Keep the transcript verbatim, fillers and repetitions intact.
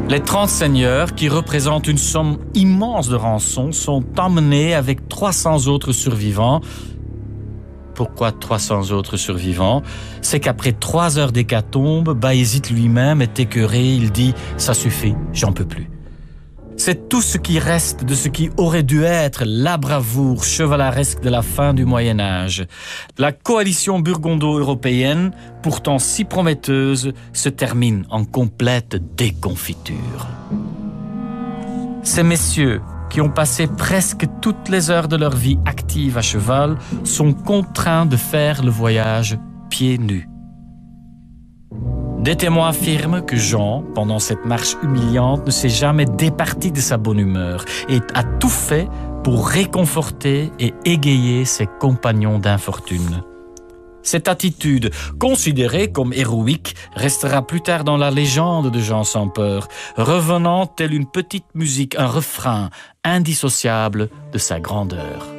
Les trente seigneurs, qui représentent une somme immense de rançon, sont emmenés avec trois cents autres survivants. Pourquoi trois cents autres survivants? C'est qu'après trois heures d'hécatombe, Bayezid lui-même est écœuré, il dit « ça suffit, j'en peux plus ». C'est tout ce qui reste de ce qui aurait dû être la bravoure chevaleresque de la fin du Moyen-Âge. La coalition burgondo-européenne, pourtant si prometteuse, se termine en complète déconfiture. Ces messieurs, qui ont passé presque toutes les heures de leur vie active à cheval, sont contraints de faire le voyage pieds nus. Des témoins affirment que Jean, pendant cette marche humiliante, ne s'est jamais départi de sa bonne humeur et a tout fait pour réconforter et égayer ses compagnons d'infortune. Cette attitude, considérée comme héroïque, restera plus tard dans la légende de Jean sans peur, revenant telle une petite musique, un refrain indissociable de sa grandeur.